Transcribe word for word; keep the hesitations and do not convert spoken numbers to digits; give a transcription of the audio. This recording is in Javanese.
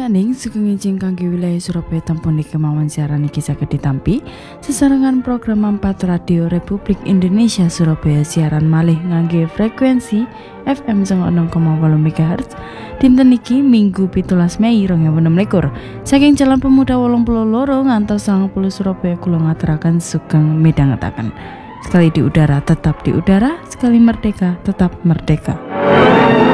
maning sugeng ijing kangge wilayah Surabaya temponi kemawon siaran iki saged ditampi sesarengan program empat Radio Republik Indonesia Surabaya siaran malih ngangge frekuensi F M enam koma wolu megahertz dinten iki Minggu pitulas Mei dua ribu enam belas saking Jalan Pemuda wolung puluh loro ngantos sangang puluh Surabaya kula ngaturaken sugeng midhangetaken. Sekali di udara tetap di udara, sekali merdeka tetap merdeka.